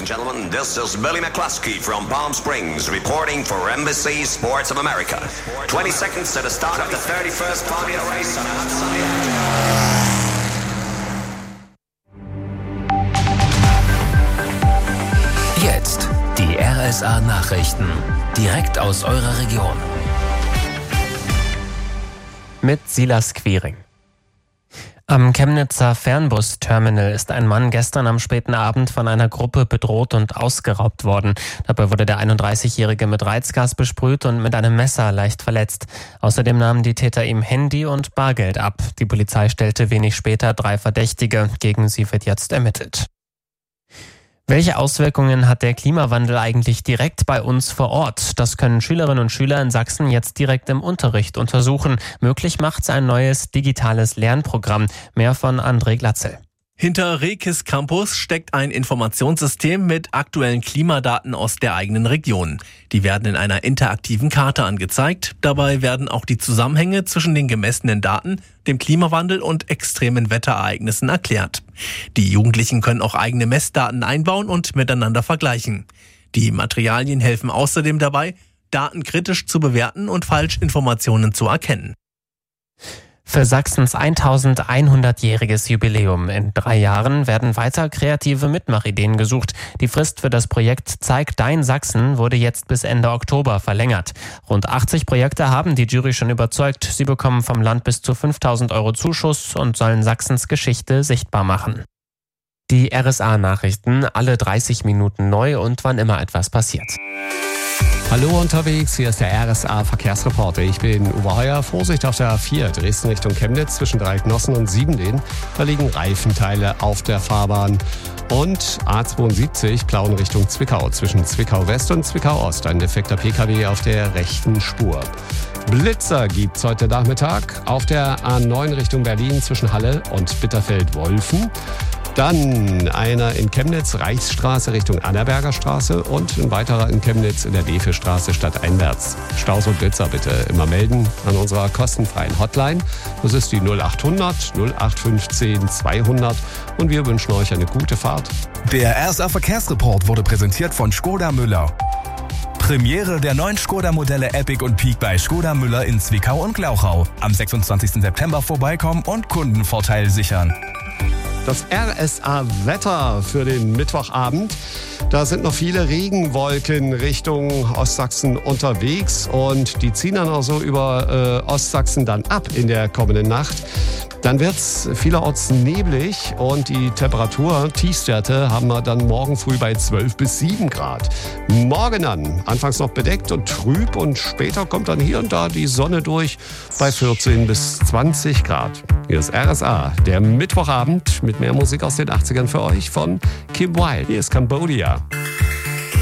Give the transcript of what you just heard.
and gentlemen, this is Billy McCluskey from Palm Springs reporting for Embassy Sports of America. 20 seconds to the start of the 31st Formula race on a hot sunny afternoon. Jetzt die RSA-Nachrichten, direkt aus eurer Region. Mit Silas Quiring. Am Chemnitzer Fernbus-Terminal ist ein Mann gestern am späten Abend von einer Gruppe bedroht und ausgeraubt worden. Dabei wurde der 31-Jährige mit Reizgas besprüht und mit einem Messer leicht verletzt. Außerdem nahmen die Täter ihm Handy und Bargeld ab. Die Polizei stellte wenig später 3 Verdächtige. Gegen sie wird jetzt ermittelt. Welche Auswirkungen hat der Klimawandel eigentlich direkt bei uns vor Ort? Das können Schülerinnen und Schüler in Sachsen jetzt direkt im Unterricht untersuchen. Möglich macht's ein neues digitales Lernprogramm. Mehr von André Glatzel. Hinter Rekis Campus steckt ein Informationssystem mit aktuellen Klimadaten aus der eigenen Region. Die werden in einer interaktiven Karte angezeigt. Dabei werden auch die Zusammenhänge zwischen den gemessenen Daten, dem Klimawandel und extremen Wetterereignissen erklärt. Die Jugendlichen können auch eigene Messdaten einbauen und miteinander vergleichen. Die Materialien helfen außerdem dabei, Daten kritisch zu bewerten und Falschinformationen zu erkennen. Für Sachsens 1100-jähriges Jubiläum in 3 Jahren werden weiter kreative Mitmachideen gesucht. Die Frist für das Projekt Zeig dein Sachsen wurde jetzt bis Ende Oktober verlängert. Rund 80 Projekte haben die Jury schon überzeugt. Sie bekommen vom Land bis zu 5.000 € Zuschuss und sollen Sachsens Geschichte sichtbar machen. Die RSA-Nachrichten, alle 30 Minuten neu und wann immer etwas passiert. Hallo unterwegs, hier ist der RSA-Verkehrsreporter. Ich bin Uwe Heuer. Vorsicht auf der A4 Dresden Richtung Chemnitz zwischen Dreiecknossen und Siebenlehn. Da liegen Reifenteile auf der Fahrbahn. Und A72 Plauen Richtung Zwickau zwischen Zwickau West und Zwickau Ost. Ein defekter PKW auf der rechten Spur. Blitzer gibt's heute Nachmittag auf der A9 Richtung Berlin zwischen Halle und Bitterfeld-Wolfen. Dann einer in Chemnitz, Reichsstraße Richtung Annaberger Straße und ein weiterer in Chemnitz in der Defe-Straße stadteinwärts. Staus und Blitzer bitte immer melden an unserer kostenfreien Hotline. Das ist die 0800 0815 200 und wir wünschen euch eine gute Fahrt. Der RSA Verkehrsreport wurde präsentiert von Škoda Müller. Premiere der neuen Škoda-Modelle Epic und Peak bei Škoda Müller in Zwickau und Glauchau. Am 26. September vorbeikommen und Kundenvorteil sichern. Das RSA-Wetter für den Mittwochabend. Da sind noch viele Regenwolken Richtung Ostsachsen unterwegs und die ziehen dann auch so über Ostsachsen dann ab in der kommenden Nacht. Dann wird es vielerorts neblig und die Tiefstwerte haben wir dann morgen früh bei 12 bis 7 Grad. Morgen dann anfangs noch bedeckt und trüb und später kommt dann hier und da die Sonne durch bei 14 bis 20 Grad. Hier ist RSA, der Mittwochabend mit mehr Musik aus den 80ern für euch von Kim Wilde. Hier ist Cambodia.